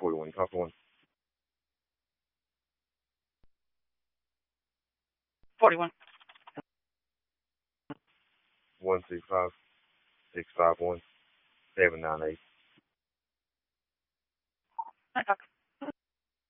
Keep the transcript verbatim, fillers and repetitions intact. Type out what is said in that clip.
forty-one, talk to one. forty-one. one six five, six five one, seven nine eight. I talk.